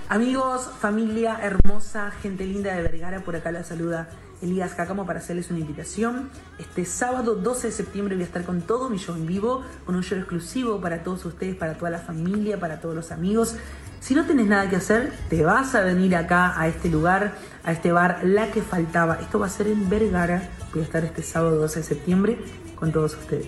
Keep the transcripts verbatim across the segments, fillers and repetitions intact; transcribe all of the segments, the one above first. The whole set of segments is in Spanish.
Amigos, familia hermosa, gente linda de Vergara, por acá la saluda Elías Cacamo para hacerles una invitación. Este sábado doce de septiembre voy a estar con todo mi show en vivo, con un show exclusivo para todos ustedes, para toda la familia, para todos los amigos. Si no tenés nada que hacer, te vas a venir acá a este lugar, a este bar La Que Faltaba. Esto va a ser en Vergara. Voy a estar este sábado doce de septiembre con todos ustedes.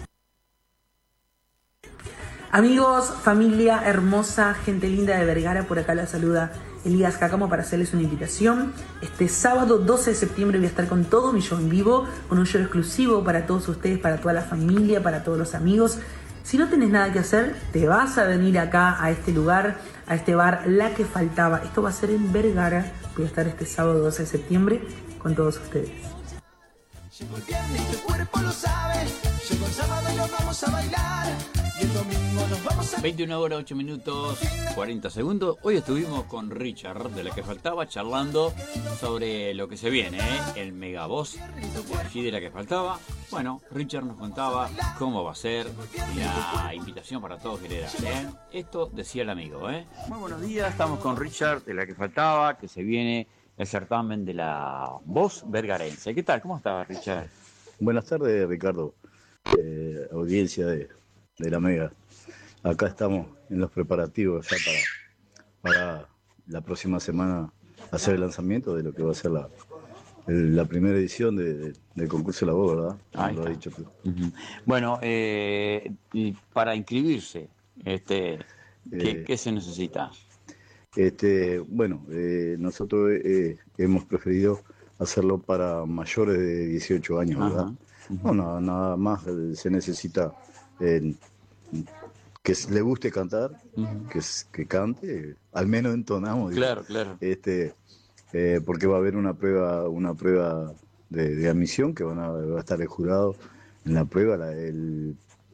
Amigos, familia hermosa, gente linda de Vergara, por acá la saluda Elías Cacamo para hacerles una invitación. Este sábado doce de septiembre voy a estar con todo mi show en vivo, con un show exclusivo para todos ustedes, para toda la familia, para todos los amigos. Si no tenés nada que hacer, te vas a venir acá a este lugar, a este bar La Que Faltaba. Esto va a ser en Vergara. Voy a estar este sábado doce de septiembre con todos ustedes. Llegó el viernes y tu cuerpo lo sabe. Llegó el sábado y nos vamos a bailar. Y el domingo nos vamos a... veintiuna horas, ocho minutos, cuarenta segundos. Hoy estuvimos con Richard, de La Que Faltaba, charlando sobre lo que se viene, ¿eh? El Megaboss allí de La Que Faltaba. Bueno, Richard nos contaba cómo va a ser la invitación para todos general, ¿eh? Esto decía el amigo, ¿eh? Muy buenos días, estamos con Richard, de La Que Faltaba, que se viene el certamen de la voz vergarense. ¿Qué tal? ¿Cómo estás, Richard? Buenas tardes, Ricardo, eh, audiencia de, de la Mega. Acá estamos en los preparativos ya para, para la próxima semana hacer el lanzamiento de lo que va a ser la, el, la primera edición de, de, del concurso de la voz, ¿verdad? Ahí Lo está. ha dicho tú. Uh-huh. Bueno, eh, y para inscribirse, este, ¿qué, Eh, ¿qué se necesita? Este, bueno, eh, nosotros eh, hemos preferido hacerlo para mayores de dieciocho años, ¿verdad? Ajá. Uh-huh. No, nada, nada más eh, se necesita eh, que le guste cantar, Uh-huh. que, que cante, al menos entonamos. Digo. Claro, claro. Este, eh, porque va a haber una prueba, una prueba de, de admisión que van a, va a estar el jurado en la prueba, la, el,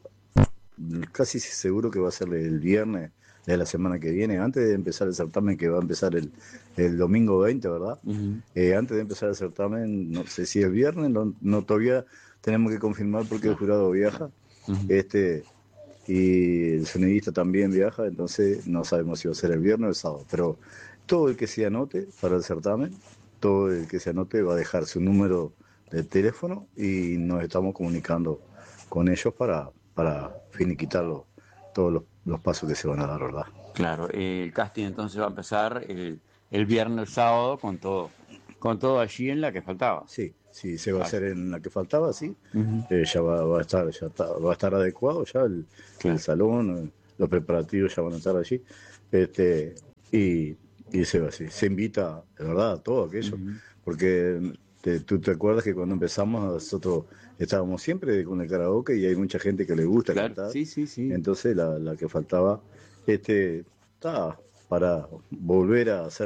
casi seguro que va a ser el viernes de la semana que viene, antes de empezar el certamen, que va a empezar el, el domingo veinte, ¿verdad? Uh-huh. Eh, antes de empezar el certamen, no sé si es viernes, no, no todavía tenemos que confirmar porque el jurado viaja, Uh-huh. este y el sonidista también viaja, entonces no sabemos si va a ser el viernes o el sábado, pero todo el que se anote para el certamen, todo el que se anote va a dejar su número de teléfono y nos estamos comunicando con ellos para, para finiquitarlo, todos los, los pasos que se van a dar, ¿verdad? Claro, el casting entonces va a empezar el, el viernes, el sábado, con todo, con todo allí en La Que Faltaba. Sí, sí, se va a hacer en La Que Faltaba, sí. Uh-huh. Eh, ya va, va a estar, ya está, va a estar adecuado ya el, Claro. el salón, eh, los preparativos ya van a estar allí. Este, y, y se, se, se invita, de verdad, a todo aquello, Uh-huh. porque te, tú te acuerdas que cuando empezamos nosotros estábamos siempre con el karaoke y hay mucha gente que le gusta Claro. cantar. Sí, sí, sí. Entonces la, la Que Faltaba, este, está para volver a hacer